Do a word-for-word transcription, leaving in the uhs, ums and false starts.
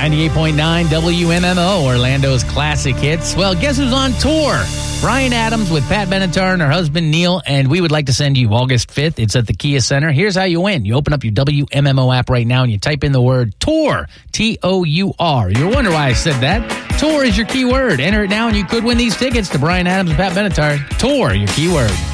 ninety-eight point nine W M M O, Orlando's classic hits. Well, guess who's on tour? Bryan Adams with Pat Benatar and her husband Neil, and we would like to send you August fifth. It's at the Kia Center. Here's how you win. You open up your W M M O app right now and you type in the word TOUR, T O U R. You'll wonder why I said that. TOUR is your keyword. Enter it now and you could win these tickets to Bryan Adams and Pat Benatar. TOUR, your keyword.